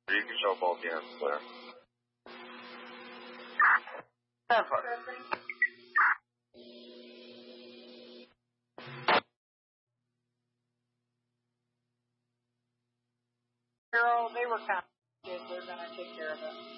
You can show both hands, Claire. Carol, they were kind of good. They're going to take care of it.